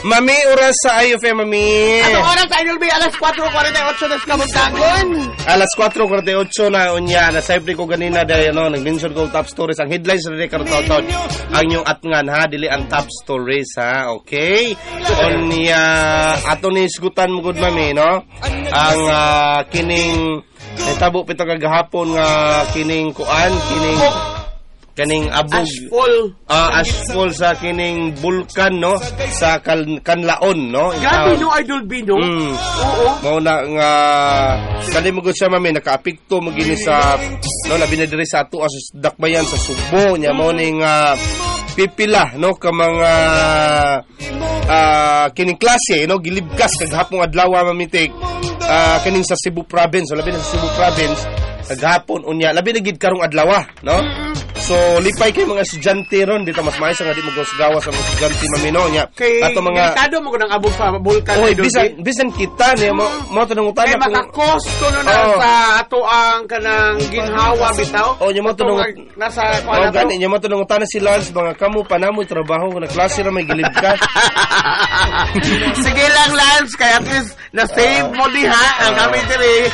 Mami, oras sa IFM, Mami. Anong oras, Idol B? Alas 4:48 na sa Kabuntagon. Alas 4:48 na unya. Nasabi ko ganina dahil nag-mention ko top stories. Ang headlines na karton ang yung atngan ha, dili ang top stories ha. Okay? Unya ato ni isgutan mo gud, Mami, no? Ang kining tabo pito kagahapon nga kining kuan, kining abog ashfall sa kining bulkan, no, sa Kanlaon, no. Grabe, no, Idol B, no. Oo, mao na nga kani mo gud siya, Mami, nakaapekto mo gini sa no, labi na diri sa ato as dakbayan sa Subo nya. Mao ning pipila, no, ka mga kining klase, no, gilibkas kagahapon adlaw, Mamitik, kining sa Cebu province, so labi na sa Cebu province kagahapon unya, labi na gid karong adlaw, no. So lipay kay mga estudyante ron dito, mas maayos nga di mo gawas sa mga estudyante, Mami, no, nya ato mga delikado mo nang abog sa bulkan. Oy, bisan kita ni mo tanong utana kay makakosto no na sa ato ang kanang ginhawa bitaw. Oh, nya mo tanong nasa kuan ato. Gani nya mo tanong utana si Lance, mga kamo panamoy trabaho na klase ra may gilibkas. Sige lang, Lance, kay at least na save mo diha ang kami diri.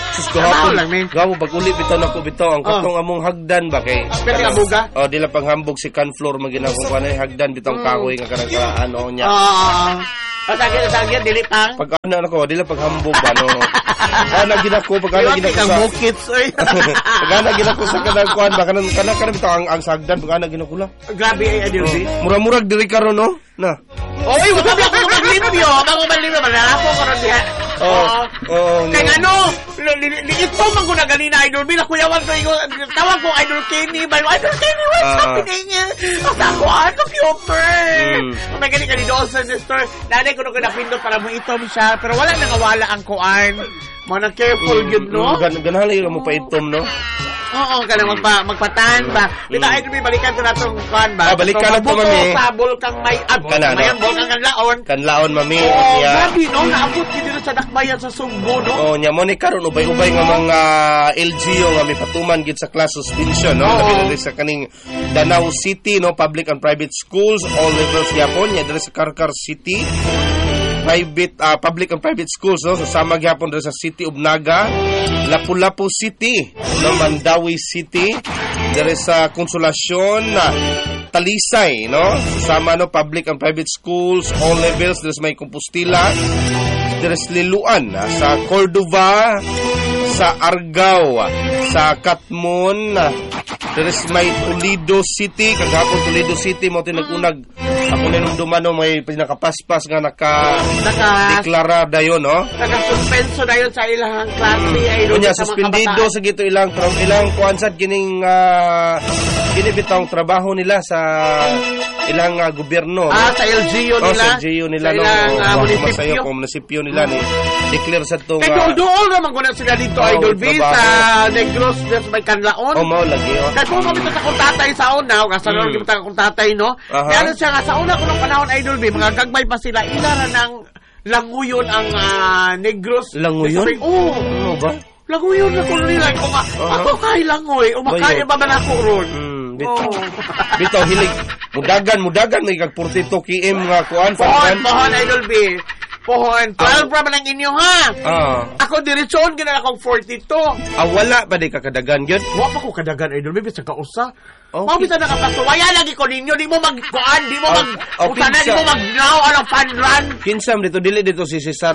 Gawo baguli bitaw nako bitaw ang katong among hagdan ba kay. Pwede abuga. Oh, dila panghambog si Canfloor maginagong kanay hagdan bitong kahoy nga kanang ano nya. Pasagyan dili pang. Pag ano nako dila paghambog ba no. Ana ginako pag ana ginako sa bukits oy. Pag ana ginako sa kanang kuan ba kanang bitong ang sagdan pag ana ginako la. Grabe ay Idol B. Murag-murag diri karon, no. Na. Oy, wala ba ako maglimpyo? Bago maglimpyo malalapo ko ron diha. Kaya ano, ito man ko na ganina, Idol B, nakuyawan ko, tawag ko Idol Kenny, Idol Kenny, what's happening? Ang ako, ano, Cooper? May ganit ka ni Dawson, sister, nanay ko na pinapindot para mo itom siya, pero wala nangawala ang kuan. Mga careful yun, no? Ganahalay mo pa itom, no? Oo, ka na magpatan ba? Bita, Idol B, balikan ko na itong kuan ba? Balikan na ito, Mami. Sa bulkang may mayan, bulkang Kanlaon. Kanlaon, Mami. Grabe, no? Naabot dito sa dakbayan sa Sugbo, no? Oo, nya mo ni karon ubay-ubay nga mga LGU nga may patuman gid sa class suspension, no? Labi sa kaning Danau City, no, public and private schools all levels gyapon nya diri sa Karkar City. Public and private schools, no, sama gyapon diri sa City of Naga, Lapu-Lapu City, no, Mandawi City, diri sa Consolacion, Talisay, no, sama no public and private schools all levels diri sa may Compostela, diri sa Liluan, sa Cordova, sa Argao, sa Katmon, diri sa may Toledo City, kagapon Toledo City mo tinag-unag ako ninumduman, no, may pinakapaspas nga naka-deklara dayon, no? Naka-suspenso dayon sa ilang klase ay unya suspendido sa gito ilang kuansad kining kinibitang trabaho nila sa ilang gobyerno. Sa LGU nila. Sa LGU nila, no. Munisipyo nila ni declare sa tong dool naman ko na sila dito, Idol B, sa Negros des may Kanlaon. Mao lagi. Kaya kung kami sa kuntatay sa una, kasi naman kita kuntatay, no? Kaya siya nga, sa una ko ng panahon, Idol B, mga gagbay pa sila, ilara ng Languyon ang Negros. Languyon? Oo. Ano ba? Languyon na ko nila. Ako kay Langoy. Umakaya ba man ako ron? Bitaw, hilig. Mudagan, may kag 42 km nga kuan. Pohon, Idol B. Pohon. 12 pa man ang inyo, ha? Ako, diretsyon, ginala kong 42. Wala pa di kakadagan yun? Wala pa ko kadagan, Idol B, bisa kausa. Mabisa na kapaswaya lagi ko ninyo, di mo mag-kuan, di mo mag-now, anong fun run. Kinsam dito, dili dito si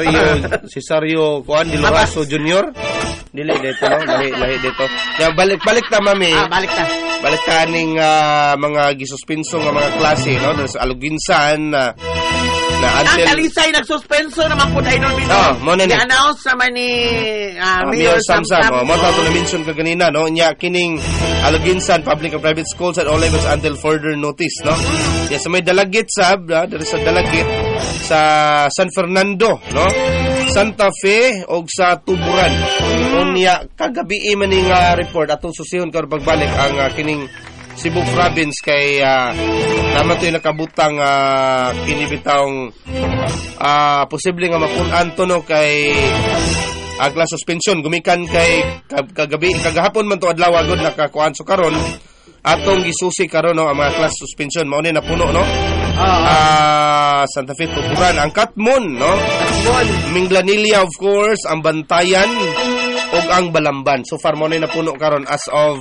Cesario kuan, Di Loraso Jr. Dili dito, no? Lahi dito. Balik ta, Mami. Balik ta ning mga gisuspenso nga mga klase, no? Sa Aluginsan, ang Talisay nagsuspenso naman po tayo nun dito. I-announce naman ni Mayor Samsam. Mo tato na mention ka ganina, no? Nya kining Aluginsan public and private schools at all levels until further notice, no? Sa may Dalagit dari sa Dalagit sa San Fernando, no? Santa Fe o sa Tuburan. Unya kagabi man ning report atong susihon kar pagbalik ang kining Cebu province kay naman to yung nakabutang kinibitang posible nga mapunan to, no, kay class suspension gumikan kay kagahapon man to adlaw agod nakakuan so karon atong gisusi karon, no, ang mga class suspension mao ni napuno, no. Santa Fe Tuburan, ang Katmon, no? Minglanilla, of course, ang Bantayan ug ang Balamban. So far mo na napuno karon as of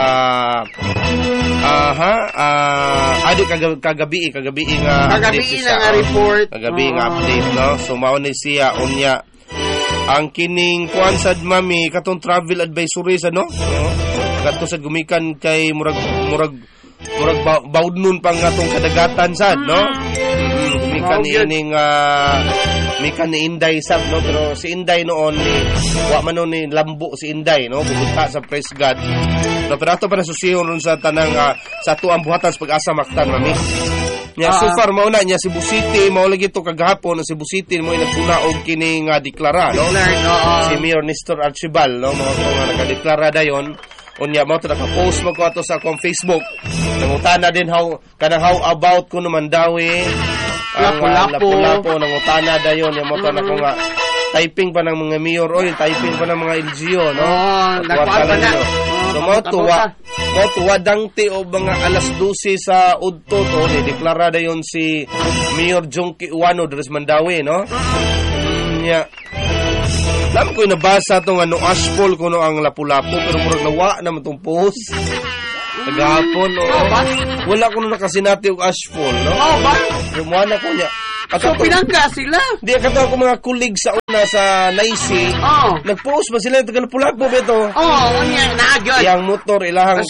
kagabi nga report. Kagabi nga update, no? So mao ni siya unya ang kining kuan sad mami katong travel advisory sa no? Kadto sa gumikan kay murag bawd nun pang atong kadagatan sad, no? Gumikan ining mikan ni Inday sab, no? Pero si Inday noon ni wa man ni lambo si Inday, no? Bubuta sa Praise God. No, pero ato pa na susiyon ron sa tanang sa tuang buhatan sa pag-asa maktan mami. So far mao na niya Cebu City, mao lagi to kagahapon na Cebu City mo inagpuna og kini nga deklara, no? Si Mayor Nestor Archibal, no? Mao nga nakadeklara dayon. Unya mo to naka-post mo ko ato sa akong Facebook. Nangutana din how about kuno Mandawi. Ang lapu-lapu nangutana dayon yung mo to na ko nga typing pa ng mga mayor typing pa ng mga LGU, no? So mo tuwa dangti o mga alas 12 sa udto to ni deklara dayon si Mayor Jongki Uwano deres Mandawi, no? Alam ko nabasa itong ashfall ko ang lapu-lapu pero murag nawa naman itong post. Nagahapon, wala ko na nakasinati yung ashfall, no? Lumuha na ko niya. So, pinangga sila? Di, katawa ko mga kulig sa una sa Naisi. Nag-post ba sila yung taga-lapu-lapu ba ito? Naagyan. Yang motor, ilahang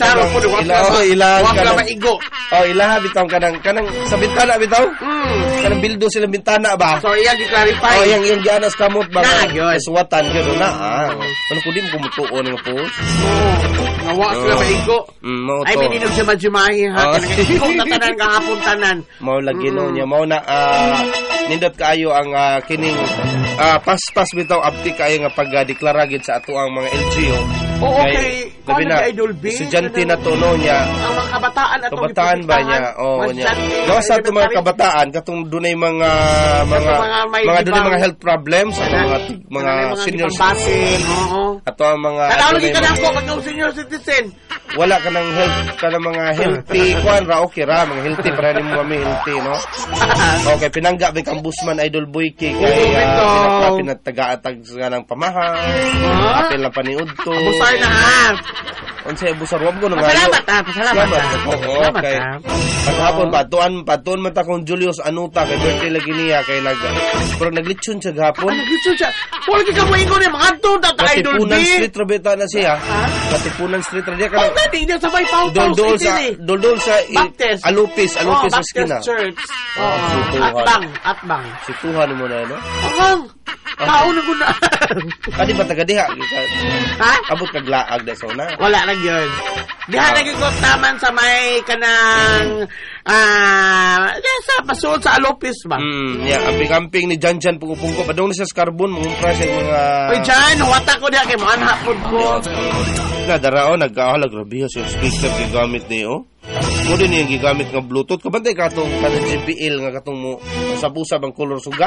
ilaha bitaw kanang sa bintana bitaw? Kanang bildo silang bintana ba? So, iyang i-clarify. Yung gianas kamot ba? Naagyan. Suwatan, gano'n na. Ano ko din kumutuon ng post? Nawa sila maigo. Ay, mininog siya majumahin ha. Kung tatanan kahapon tanan. Mau lagi no niya. Mau na nindot kaayo ang kining pas bitaw abti kaayo nga pagdeklara gid sa ato ang mga LGU. Okay. Gabi na estudyante na to no niya. Ang mga kabataan ba niya? Niya. Gawa sa ato mga kabataan katong dunay mga dunay mga health problems sa mga senior citizen. Ato ang mga lagi ka na po kung senior citizen. Wala ka ng mga healthy kuan ra okay ra mga healthy para nimo kami healthy, no? Okay, pinangga ba kang busman Idol Boyke kay pinataga-atag nga ng pamaha. Apil na paniud to. Busay na ha. Unsay busar wag ko nga. Salamat. Okay. Paghapon patuon man ta kung Julius Anuta kay birthday lagi niya kay pero naglitsyon siya gahapon. Naglitsyon siya. Wala ka mo ingon mga adto ta Idol B. Katipunan Street Robeta na siya. Katipunan Street ra ka. Hindi sa may Paupaw City. Doldol sa Alupis sa skina. Church. Atbang. Situhan mo na, no? Kaon na guna. Kadi ba taga diha? Ha? Abot kag laag da sona. Wala na gyud. Diha lagi ko taman sa may kanang sa pasul sa Alopis ba? Amping-amping ni Janjan pugupungko padung ni sa Scarbon mumpra siya mga Oy Jan, wata ko diha kay manha pud ko. Na darao nagkaalag grabe siya speaker gigamit niyo. Mo din yung gigamit nga Bluetooth kabantay katong kanang JBL nga katong mo usab-usab ang color suga.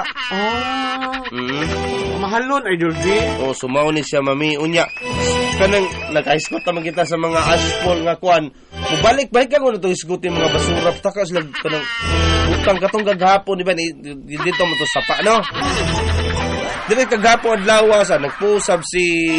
Mahalon Idol G. Sumao ni siya mami unya. Kanang nag-ice-coat naman kita sa mga ashfall nga kuan. Mubalik-balik ka kung ito isgutin mga basura. Taka sila kanang utang katong gaghapon. Diba? Dito mo ito sapa, no? Dito kagapon adlaw sa nagpusab si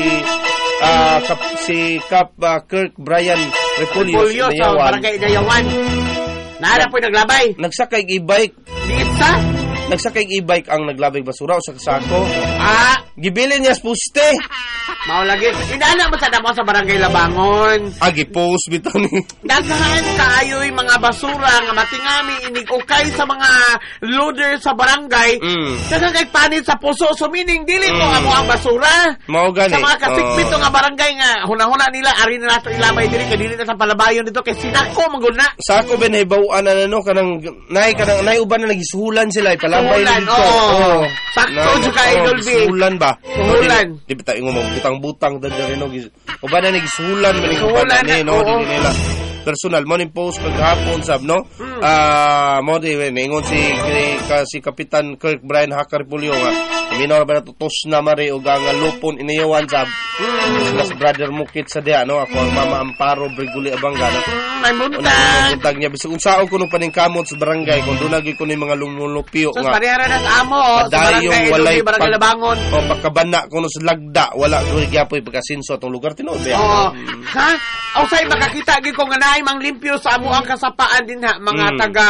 Kap Kirk Brian Repulyo sa Barangay Dayawan. Naara po naglabay. Nagsakay e-bike. Liitsa? Nagsakay e-bike ang naglabay basura o sa kasako. Gibilin niya puste. Mao lagi. Inaana mo sa damo sa Barangay Labangon. Gi-post bitaw ni. Daghan kaayoy mga basura nga matingami inig ukay sa mga loader sa barangay. Daghan kay panit sa puso so meaning dili ko amo ang basura. Mao gani. Sa mga kasikbit nga barangay nga hunahuna nila ari na nato ilamay diri kay dili na sa palabayon dito kay sinako mangguna. Sa ako ben hibaw-an na no kanang nay uban na nagisuhulan sila ipalabay dito. Sakto jud kay Idol B. Suhulan ba? Suhulan. Di ba tayo butang-butang dadari no. Uban na nagisuhulan maning uban ni no di nila. Personal mo ning post paghapon sab no. Mo di ningon si Kapitan Kirk Brian Hakarpulyo nga Minaw na ba natutos na mari o nga lupon iniyawan sab. Sila sa brother Mukit sa diya, no? Ako ang Mama Amparo, Briguli Abanga, no? May buntag. Buntag niya. Bisag kung saan ko nung paningkamot sa barangay, kung doon nagi ko ni mga lumulupyo So, nga. parehara na sa amo. Sa Padayong barangay, walay barangay Labangon. O pagkabana ko no sa lagda, wala ko gyapoy pagkasinso atong lugar tinuod. Oo. Ha? O sa'yo, makakita ko nga naay mang limpyo sa amo ang kasapaan din ha, mga taga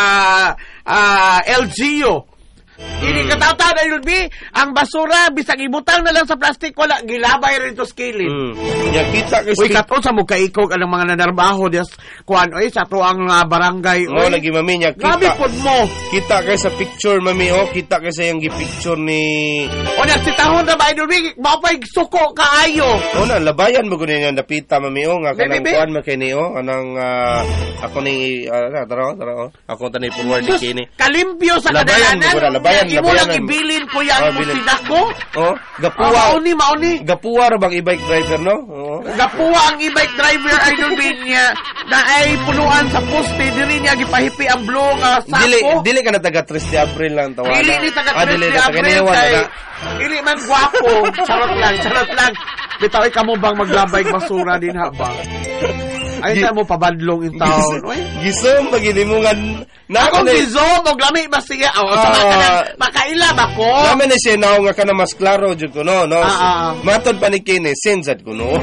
LGU. Hindi katawtaw na yun, ang basura, bisang ibutang na lang sa plastic, wala, gilabay rin ito skilling. Kita Uy, kato sa mukha ikog ang mga nanarbaho, des, kuhan, oy, sa to ang barangay, oy. Lagi mami niya, kita. Gabi pod mo. Kita kayo sa picture, mami, kita kayo sa yung picture ni... O, nagsitahon na ba, idol, mapay suko kaayo. O na, labayan mo kunin yung napita, mami, nga kanang kuhan mo kayo ni, kanang, ako ni, tara, ako tanay forward ni Kini. Kalimpyo sa kadalanan. Imo lang ibilin ko yan mo sinako. Gapuwa. Mauni. Gapuwa ra bang e-bike driver, no? Gapuwa ang e-bike driver, idol bin niya, na ay punuan sa poste, dili niya gipahipi ang blue nga sako. Dili ka na taga 3 de Abril lang tawanan. Dili ni taga 3 de Abril kay, dili man gwapo. Charot lang. Bitaw, kamo bang maglabay basura din habang? Ay, mo pabadlong in town. Gisom, paginimungan. Akong gisom, maglami ba siya? Makailab ako. Namin na siya na nga ka na mas klaro, dyan ko, no? Matod pa ni Kine, sensad ko, no?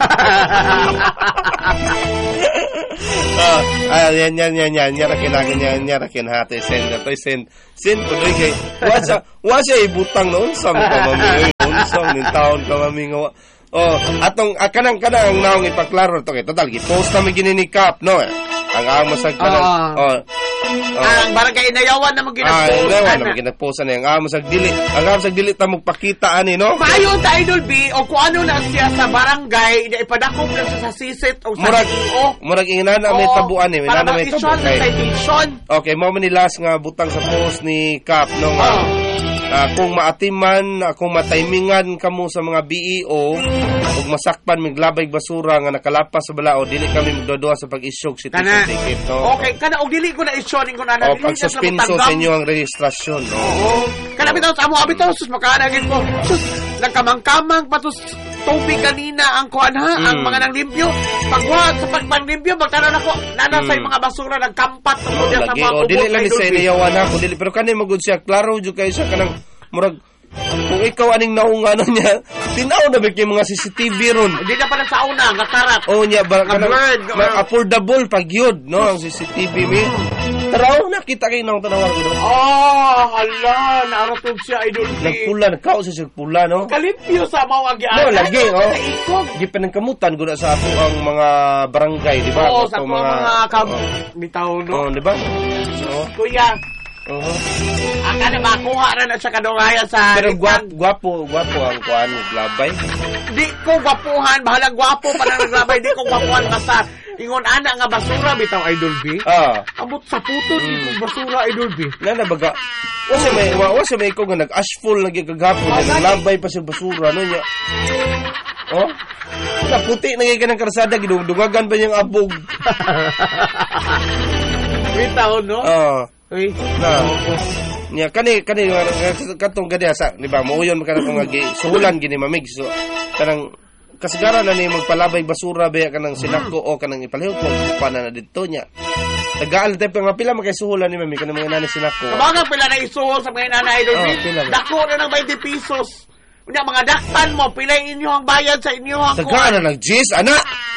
Yan. Yarakin hati, send ko, doy kay, wasa ibutang na unsam ka, mami. Unsam, nin taon ka, mami, nga. Atong kanang naong ipaklaro to kay total gi-post namin gininikap no ang masag kanang ang barangay inayawan na mag-post na ang masag dili ta magpakita ani no maayo ta idol B o kung ano na siya sa barangay ipadakop lang sa sisit o sa murag inana may tabuan para may citation. Okay mo man ni last nga butang sa post ni Cap no kung maatiman, kung matimingan kamo sa mga BEO ug masakpan miglabay basura nga nakalapas sa balao, dili kami magdodoa sa pag-issue sa ticket. No? Okay, kana og dili ko na issuing ko na pag-suspenso sa inyo ang registrasyon. No? Oo. Kana bitaw sa amo abitaw sus makaanagin ko. Sus nagkamang-kamang patus tubig kanina ang kuan ang mga nang limpyo. Pagwa sa pagpanglimpyo magtanan ako nanasay mga basura nagkampat tungod sa mga kubo. Dili lang ni sa inayawan ako dili pero kanay magud siya klaro jud kay siya kanang murag kung ikaw aning naunganon niya tinaw na bigay mga CCTV ron hindi na pala sa una nga karat niya ba affordable pag yun no ang CCTV mi taraw nakita kayo nang tanawar ko hala naaratog siya idol nagpula nagkao sa pula no kalimpyo sa mga no lagi di panangkamutan guna sa ato ang mga barangay di ba sa mga bitaw no di ba kuya aka na makuha na sa kadungayan sa pero gwapo ang kuan glabay di ko gwapuhan bahala gwapo pa na naglabay di ko gwapuhan basta ingon ana nga basura bitaw idol B abot sa puto ni basura idol B nana baga wasa may ko nga nag-ashful lagi kagapon naglabay pa sa basura no nya sa puti na kay kanang karsada gidungagan pa niyang abog bitaw no niya kani katong gadi sa di ba muuyon man kanang nga suhulan gini mamig so kanang kasagaran na ni magpalabay basura ba kanang sinako o kanang ipalihok mo pana na didto niya tagaan tayo nga pila makay suhulan ni mami kanang mga nanay sinako kabaga pila na isuhol sa mga nanay idol dako na ng 20 pesos unya mga daktan mo pila inyo ang bayad sa inyo ang tagaan na nag-jis ana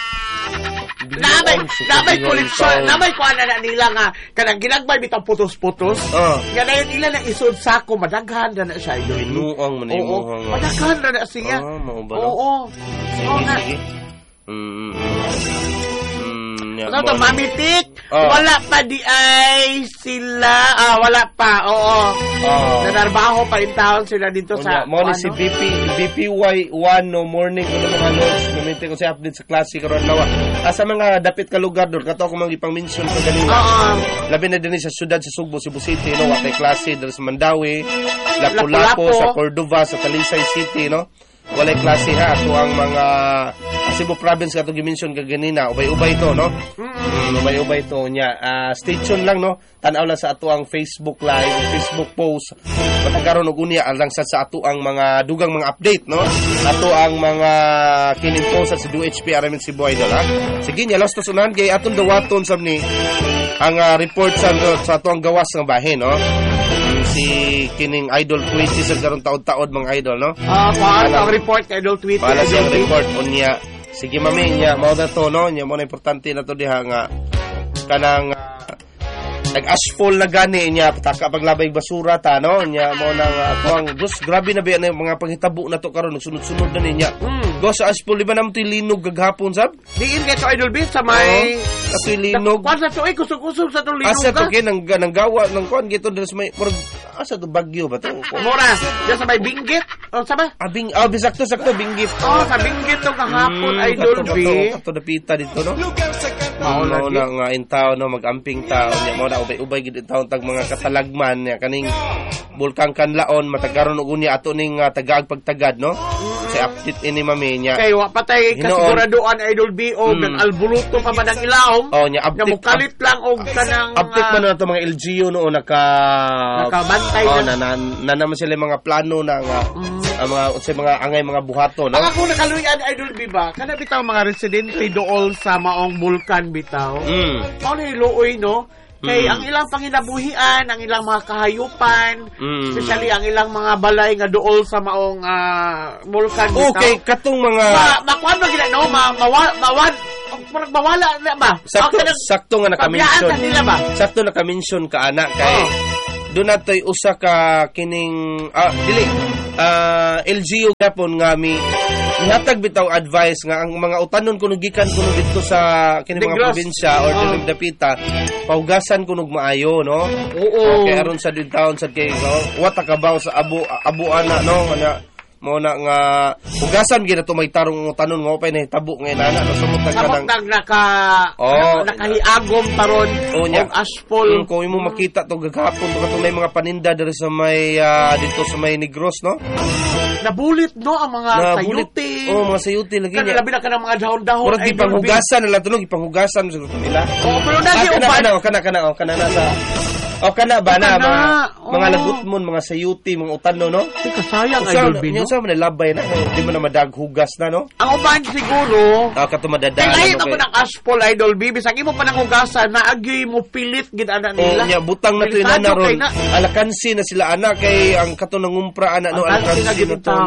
Namay koleksyon, namay ko na nila nga kanang ginagbay bitang putos-putos. Nga na yun nila na isod sako, madaghan na siya. Inuang manimuhang. Madaghan na siya. Oo. Ano to, Mamitik? Wala pa di ay sila. Wala pa, nanarbaho pa in town sila dito sa... Mo si BPY1 no morning ko na mga notes. Gamitin ko sa update sa klase karon lawa. Sa mga dapit ka lugar doon, kato ako mag-ipang-mention ko ganina. Labi na din sa syudad sa Sugbo, Cebu City, no? Watay klase dito sa Mandawi, Lapu-Lapu, sa Cordova, sa Talisay City, no? Walay klase ha. Ato ang mga Cebu Province katong gi-mention kaganina, ubay-ubay to, no? Ubay-ubay to nya. Stay tuned lang, no? Tanaw lang sa ato ang Facebook live, Facebook post. Matagaron og unya alang sa ato ang mga dugang mga update, no? Ato ang mga kining post sa DOHP Aramin Cebu Idol, ha? Sige nya, last unahan kay atong dawaton sab ni ang report sa ato ang gawas nga bahin, no? Si kining Idol 20 sa karon taon-taon mga idol, no? Paano ang report kay Idol 20? Paano siyang report unya? Sige mami, nya mao na to, no? Nya mo na importante na to diha nga kanang nag-asphalt na gani niya pataka paglabay basura ta, no? Nya mo na kuang Diyos, grabe na ba mga panghitabo na to karon sunod-sunod na niya. Go sa asphalt di ba nam linog gaghapon sab? Diin kay to Idol Beat sa may sa linog. Kuan sa to kusog-kusog sa to linog. Asa to kay nang gawa ng kuan gito sa may asa to Bagyo ba to? Mora, diyan sa may Binggit. O sa ba? Bisakto Binggit. Sa Binggit to kahapon Idol Beat. Kato dapita dito, no? Mao na nga intaw, no, mag-amping tao nya mo na ubay-ubay gid taon tag mga katalagman nya kaning Bulkang Kanlaon matagaron og unya ato ning tagaag pagtagad, no? Sa update ini mami nya. Kay wa patay kasiguraduan Idol B og nag-albuluto pa man ang ilawom. Nya update. Nga mukalit lang og kanang update man na to mga LGU no nakabantay na naman sila mga plano na nga mga angay mga buhato, no? Ang ako nakaluyan Idol B ba kana bitaw mga residente dool sa maong bulkan bitaw. Mao ni luoy, no? Kay ang ilang panginabuhian, ang ilang mga kahayupan, especially ang ilang mga balay nga dool sa maong bulkan bitaw. Okay, katong mga makuan ba gina, no? Mawala na ba? Sakto nga naka-mention. Sakto naka-mention ka ana kay doon natoy usa ka kining LGU gapon nga ihatag bitaw advice nga ang mga utanon kuno gikan kuno dito sa kining mga probinsya or dapita pahugasan kuno maayo, no? Oo. Kay aron sa ditaon sa kay what akabaw sa abo ana, no? Mo na nga hugasan gid ato may tarong tanon nga opay na hitabo nga inana no sumutag ka nang nakahiagom taron og asphalt ko imo makita to gagapon to katong may mga paninda diri sa may dito sa may Negros, no? Nabulit, no, ang mga sayuti. Mga sayuti lagi niya. Labi na ka ng mga dahon-dahon. Pero ipanghugasan na lang ito, ipanghugasan sa nila. Pero dati kana na sa kana ba na mga lagot mo, mga sayuti, mga utano, no? Kasayang Idol B, no? Sa man labay na, di mo na madaghugas na, no? Ang uban siguro, kato madadala. Kaya ako ng asphalt Idol B, bisag imo pa nang hugasan, naagi mo pilit gid ana nila. Butang na to ina na ron. Alakansi na sila ana kay ang kato nangumpra ana, no? Alakansi na to,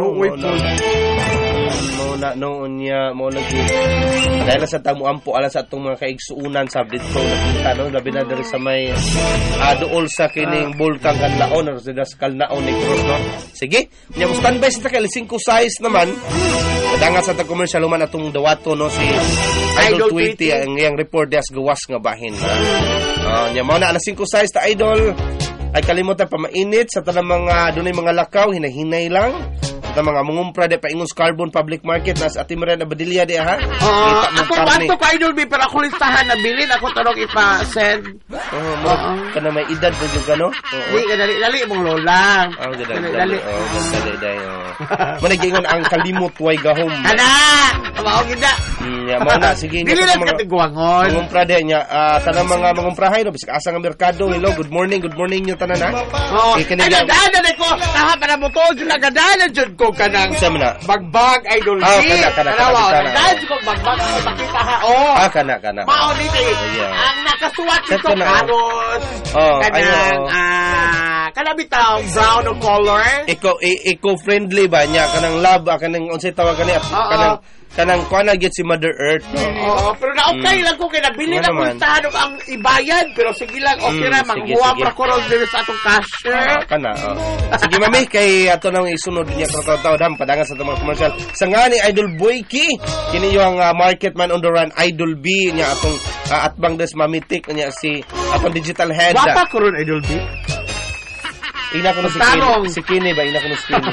na noon niya mo lagi dahil sa tamo ampo ala sa atong mga kaigsuunan sa dito nakita, no, labi na diri sa may dool sa kining Bulkang Kanlaon or sa Kalnaon Negros, no? Sige nya mo standby sa kay 5 size naman dangat sa tag commercial man atong dawato, no, si Idol 20 ang iyang report as gawas nga bahin, nya mo na 5 size ta Idol ay kalimutan pa mainit sa tanang mga dunay mga lakaw hinahinay lang sa mga mangumpra de pa ingon Carbon Public Market nas Atimaran Abadilla di ha. Ako banto ka Idol B pero ako listahan na bilin ako tarong ipa-send. Kana may edad po yung gano? Di dali mong lola. Dali. Dali. Managingon ang kalimot way gahom. Ana, mao gida. Mao na sige dili lang katiguangon. Mangumpra de nya tanang mga mangumprahay no bisag asa nga merkado. Hello, good morning nyo tanan ha. Ay ko taha para mo to nagadalan jud ko kanang bagbag Idol B. Kana. Dahil ko bagbag ako makita ha. Kana. Mao dito ang nakasuwat dito karon. Kanang kanabitaw brown o color. Eco-friendly ba niya kanang lab kanang unsay tawag kani kanang kuana gyud si Mother Earth. Pero na-okay lang ko kay nabili na puntahan ang ibayad pero sige lang okay ra manghuwa pra ko ron dito sa atong cashier. Sige mami kay ato nang isunod niya taw dam padangan sa atong commercial. Sa nga ni Idol Boyki kini yung market man on the run Idol B niya atong atbang des mamitik niya si atong digital head. Wapa ko ron Idol B. Ina ko si Kini ba ina ko si Kini.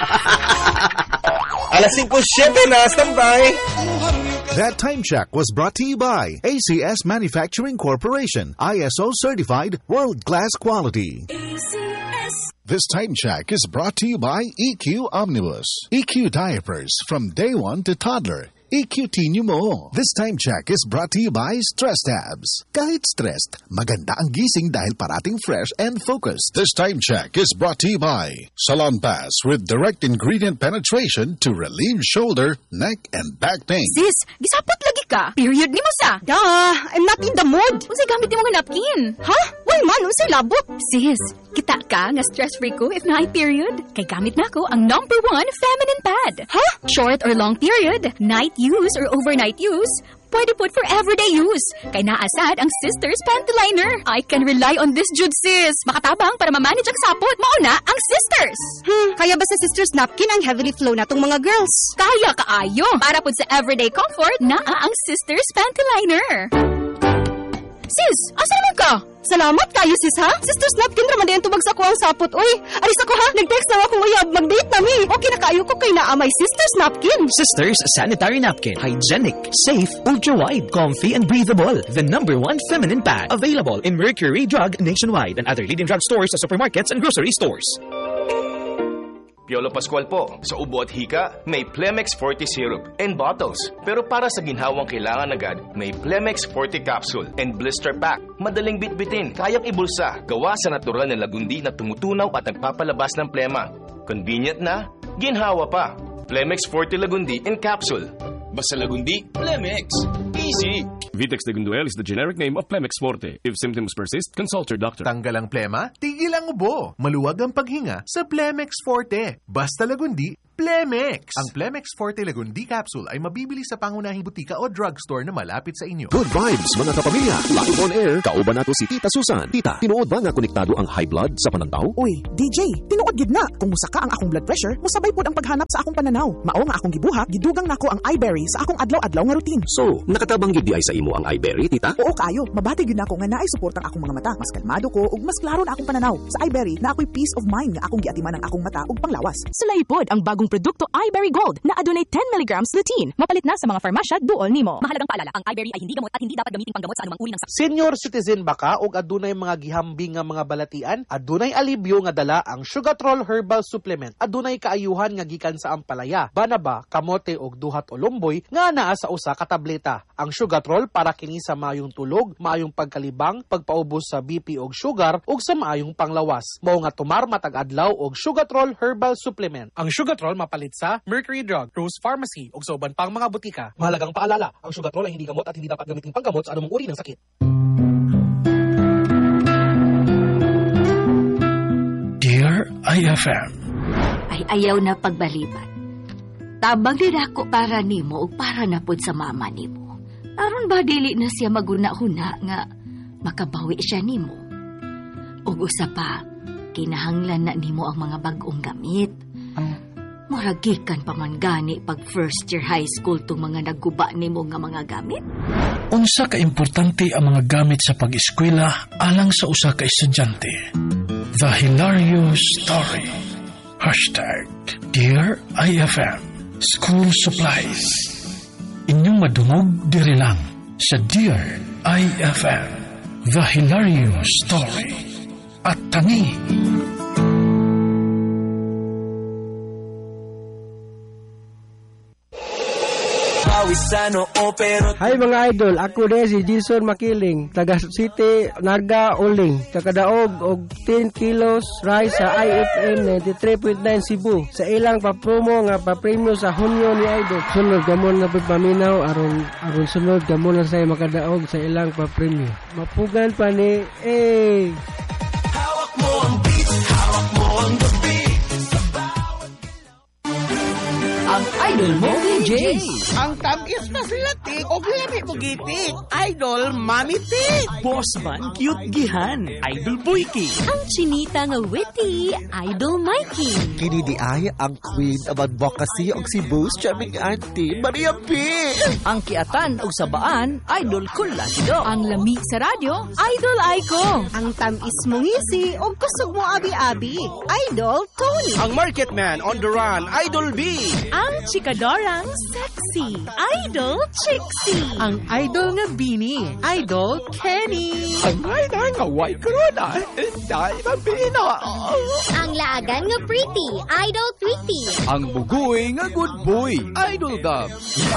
Alas 5:07 na, standby. That time check was brought to you by ACS Manufacturing Corporation, ISO certified world-class quality. ACS. This time check is brought to you by EQ Omnibus. EQ diapers from day 1 to toddler. EQT nyo mo. This time check is brought to you by Stress Tabs. Kahit stressed, maganda ang gising dahil parating fresh and focused. This time check is brought to you by Salon Pass with direct ingredient penetration to relieve shoulder, neck, and back pain. Sis, gisapot lagi ka. Period ni mo sa. Dah, I'm not in the mood. Unsay gamit ni mo nga napkin? Ha? Why man, unsay labot? Sis, kita ka nga stress-free ko if na period. Kay gamit na ko ang #1 feminine pad. Ha? Short or long period, night use or overnight use, pwede put for everyday use. Kay naasad ang Sisters Panty Liner. I can rely on this jud, sis. Makatabang para ma-manage ang sapot. Mauna ang Sisters. Kaya ba sa Sisters Napkin ang heavily flow na tong mga girls? Kaya kaayo. Para pud sa everyday comfort, naa ang Sisters Panty Liner. Sis, asa naman ka? Salamat kayo, sis, ha? Sisters Napkin raman din tubag sa ko ang sapot. Uy, alis ako, ha? Nag-text na akong uyab. Mag-date na mi. Okay na kayo ko kay naa may Sisters Napkin. Sisters Sanitary Napkin. Hygienic, safe, ultra-wide, comfy, and breathable. The #1 feminine pad. Available in Mercury Drug nationwide and other leading drug stores, supermarkets, and grocery stores. Piolo Pascual po. Sa ubo at hika, may Plemex Forte Syrup and bottles. Pero para sa ginhawang kailangan agad, may Plemex Forte Capsule and Blister Pack. Madaling bitbitin, kayang ibulsa. Gawa sa natural na lagundi na tumutunaw at nagpapalabas ng plema. Convenient na, ginhawa pa. Plemex Forte Lagundi and Capsule. Basta lagundi, Plemex. Easy! Vitex Legunduel is the generic name of Plemex Forte. If symptoms persist, consult your doctor. Tanggal ang plema, tigil ang ubo. Maluwag ang paghinga sa Plemex Forte. Basta lagundi, Plemex. Ang Plemex Forte Lagundi Capsule ay mabibili sa pangunahing butika o drugstore na malapit sa inyo. Good vibes mga kapamilya. Live on air, kauban nato si Tita Susan. Tita, tinuod ba nga konektado ang high blood sa pananaw? Uy, DJ, tinuod gid na. Kung musaka ang akong blood pressure, musabay pod ang paghanap sa akong pananaw. Mao nga akong gibuhat, gidugang nako ang iBerry sa akong adlaw-adlaw nga routine. So, nakatabang gyud di ay sa imo ang iBerry, Tita? Oo kayo, mabati gyud nako nga naay suportang akong mga mata. Mas kalmado ko ug mas klaro na akong pananaw. Sa iBerry, na ako'y peace of mind nga akong giatiman ang akong mata ug panglawas. Sulay pod ang bagong produkto iBerry Gold na adunay 10 mg lutein. Mapalit na sa mga farmasya duol nimo. Mahalagang paalala, ang iBerry ay hindi gamot at hindi dapat gamitin panggamot sa anumang uri ng sakit. Senior citizen ba ka og adunay mga gihambing nga mga balatian? Adunay alibyo nga dala ang Sugatrol Herbal Supplement. Adunay kaayuhan nga gikan sa ampalaya, banaba, kamote og duhat o lumboy nga naa sa usa ka tableta. Ang Sugatrol para kini sa maayong tulog, maayong pagkalibang, pagpaubos sa BP og sugar ug sa maayong panglawas. Mao nga tumar matag adlaw og Sugatrol Herbal Supplement. Ang Sugatrol mapalit sa Mercury Drug, Rose Pharmacy ug sa uban pang mga butika. Mahalagang paalala, ang Sugatrol ay hindi gamot at hindi dapat gamitin panggamot sa anumang uri ng sakit. Dear IFM, ay ayaw na pagbaliban. Tabang din ako para nimo o para na pod sa mama nimo. Aron ba dili na siya maguna-huna nga makabawi siya nimo? Ug usa pa, kinahanglan na nimo ang mga bag-ong gamit. Muragikan pa man gani pag first year high school tong mga nagguba nimo nga mga gamit. Unsa ka importante ang mga gamit sa pag-eskwela alang sa usa ka estudyante. The Hilarious Story. #Dear IFM. School Supplies. Inyong madungog diri lang sa Dear IFM. The Hilarious Story. At tani. Hi mga idol, ako din si Jason Makiling, taga City, Narga, Uling. Kakadaog og 10 kilos rice sa IFM 93.9 Cebu. Sa ilang pa-promo nga pa-premyo sa Hunyo ni idol. Sunod gamon na pagpaminaw, aron sunod gamon na sa'yo makadaog sa ilang pa-premyo. Mapugan pa ni, Hawak mo ang beat, hawak mo ang beat. Ang idol mo, DJ. Ang tamis na silatik o lami mo gitik. Idol, Mami Tik. Boss man, cute gihan. Idol Boyki. Ang chinita nga witty, Idol Mikey. Kini di ay ang queen of advocacy og Cebu's charming auntie, Maria P. Ang kiatan og sabaan, Idol Culacido. Ang lami sa radyo, Idol Aiko. Ang tamis mong ngisi og kusog mo abi-abi, Idol Tony. Ang market man on the run, Idol B. Ang chikadorang sexy, Idol Trixie. Ang idol nga Bini, Idol Kenny. Ang idol nga white corona, Inday Bambino. Ang laagan nga pretty, Idol Tweety. Ang bugoy nga good boy, Idol Dub.